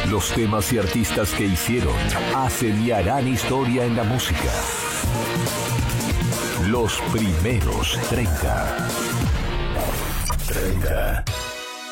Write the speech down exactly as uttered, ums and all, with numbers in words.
Los temas y artistas que hicieron, hacen y harán historia en la música. Los primeros treinta. treinta.